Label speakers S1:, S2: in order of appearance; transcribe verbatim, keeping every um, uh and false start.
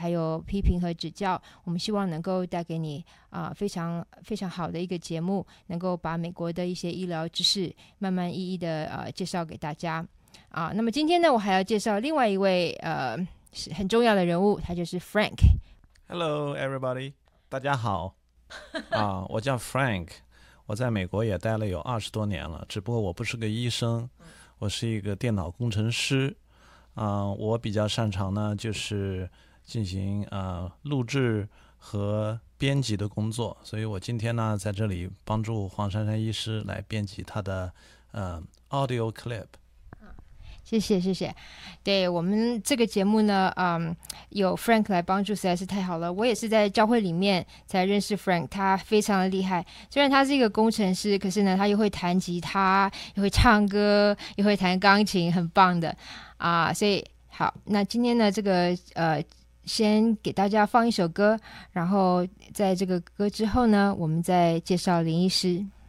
S1: 还有批评和指教，我们希望能够带给你啊、呃、非常非常好的一个节目，能够把美国的一些医疗知识慢慢一一的呃介绍给大家啊。那么今天呢，我还要介绍另外一位呃很重要的人物，他就是 Frank。Hello
S2: everybody， 大家好啊，我叫 Frank， 我在美国也待了有二十多年了，只不过我不是个医生，我是一个电脑工程师啊。我比较擅长呢就是进行呃录制和编辑的工作，所以我今天呢在这里帮助黄珊珊医师来编辑他的呃 audio clip。
S1: 谢谢谢谢，对我们这个节目呢，嗯，有 Frank 来帮助实在是太好了。我也是在教会里面才认识 Frank， 他非常的厉害。虽然他是一个工程师，可是呢，他又会弹吉他，又会唱歌，又会弹钢琴，很棒的啊。所以好，那今天呢，这个呃，先给大家放一首歌，然后在这个歌之后呢，我们再介绍林医师。